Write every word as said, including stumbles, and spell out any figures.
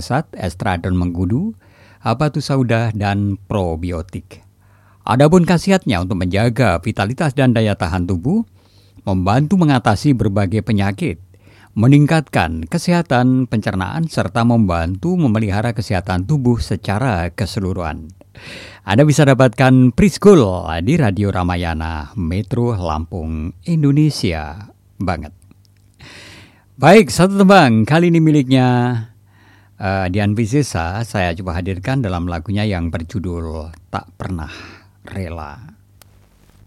pesat, estradon mengkudu, habatus sauda, dan probiotik. Adapun khasiatnya untuk menjaga vitalitas dan daya tahan tubuh, membantu mengatasi berbagai penyakit, meningkatkan kesehatan pencernaan, serta membantu memelihara kesehatan tubuh secara keseluruhan. Anda bisa dapatkan Preschool di Radio Ramayana, Metro Lampung, Indonesia banget. Baik, satu tembang kali ini miliknya uh, Dian Piscesa, saya coba hadirkan dalam lagunya yang berjudul Tak Pernah Rela.